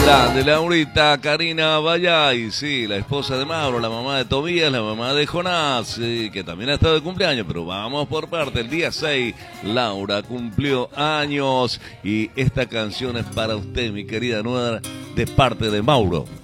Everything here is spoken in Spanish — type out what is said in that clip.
Grande Laurita, Karina Vallay, sí, la esposa de Mauro, la mamá de Tobías, la mamá de Jonás, sí, que también ha estado de cumpleaños, pero vamos por parte. El día 6, Laura cumplió años y esta canción es para usted, mi querida nuera, de parte de Mauro.